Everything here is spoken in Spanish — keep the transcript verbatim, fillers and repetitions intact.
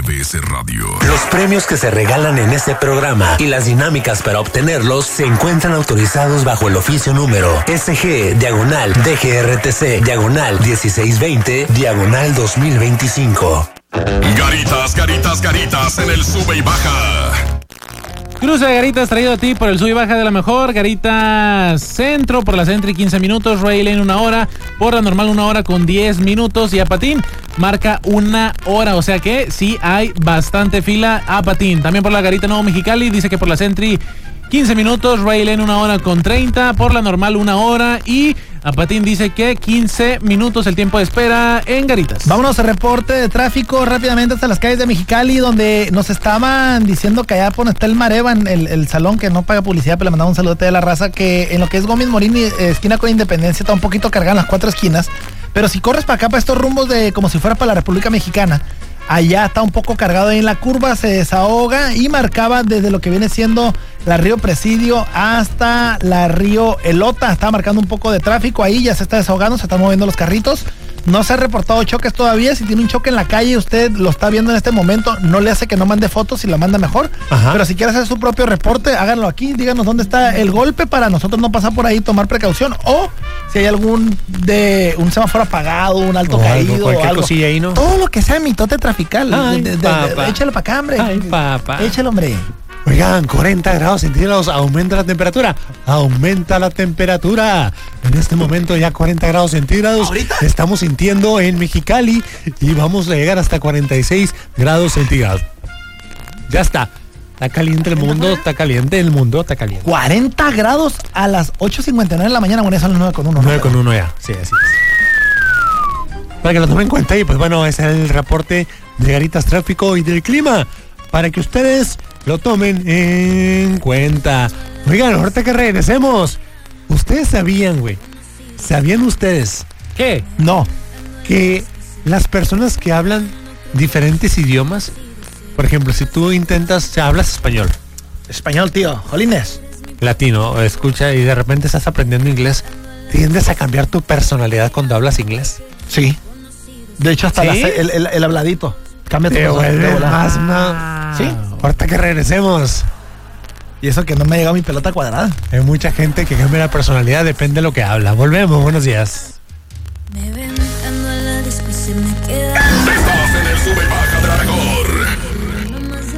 B S Radio. Los premios que se regalan en este programa y las dinámicas para obtenerlos se encuentran autorizados bajo el oficio número S G, diagonal, D G R T C, diagonal, dieciséis veinte, diagonal dos mil veinticinco. Garitas, garitas, garitas en el sube y baja. Cruce de Garitas traído a ti por el sub y baja de la mejor. Garitas Centro por la Sentry quince minutos, Ray Lane una hora, por la normal una hora con diez minutos y a Patín marca una hora, o sea que sí hay bastante fila a Patín. También por la Garita Nuevo Mexicali dice que por la Sentry quince minutos, Ray Lane una hora con treinta, por la normal una hora y a Patín dice que quince minutos el tiempo de espera en Garitas. Vámonos a reporte de tráfico rápidamente hasta las calles de Mexicali, donde nos estaban diciendo que allá por donde está el Marevan, el, el salón que no paga publicidad, pero le mandamos un saludo a la raza, que en lo que es Gómez Morín, esquina con Independencia, está un poquito cargada en las cuatro esquinas, pero si corres para acá, para estos rumbos de como si fuera para la República Mexicana, allá está un poco cargado ahí en la curva, se desahoga y marcaba desde lo que viene siendo la Río Presidio hasta la Río Elota. Está marcando un poco de tráfico ahí, ya se está desahogando, se están moviendo los carritos. No se ha reportado choques todavía. Si tiene un choque en la calle, usted lo está viendo en este momento, no le hace que no mande fotos y la manda mejor. Ajá. Pero si quiere hacer su propio reporte, háganlo aquí, díganos dónde está el golpe para nosotros no pasar por ahí, tomar precaución, o si hay algún de un semáforo apagado, un alto o caído, algo, cualquier algo. Cosilla ahí, ¿no? Todo lo que sea mitote trafical. Ay, de, de, papá. de, échalo para acá, hombre. Ay, papá. Échalo, hombre. Oigan, cuarenta grados centígrados, aumenta la temperatura, aumenta la temperatura. En este momento ya cuarenta grados centígrados. ¿Ahorita? Estamos sintiendo en Mexicali y vamos a llegar hasta cuarenta y seis grados centígrados. Ya está. Está caliente el mundo, está caliente el mundo, está caliente. cuarenta grados a las ocho cincuenta y nueve de la mañana, bueno, son las nueve con uno. nueve con uno ya, sí, así es. Para que lo tomen en cuenta y pues bueno, ese es el reporte de Garitas Tráfico y del clima. Para que ustedes lo tomen en cuenta. Oigan, ahorita que regresemos, ustedes sabían, güey, ¿sabían ustedes? ¿Qué? No, que las personas que hablan diferentes idiomas, por ejemplo, si tú intentas, hablas español. Español, tío, jolines. Latino, escucha, y de repente estás aprendiendo inglés, ¿tiendes a cambiar tu personalidad cuando hablas inglés? Sí. De hecho, hasta ¿Sí? la, el, el, el habladito. Cambia tu Te vuelves personalidad. más, más. Sí. Ahorita que regresemos. Y eso que no me ha llegado mi pelota cuadrada. Hay mucha gente que cambia la personalidad, depende de lo que habla. Volvemos, buenos días. Me ven entrando a la disco y se me queda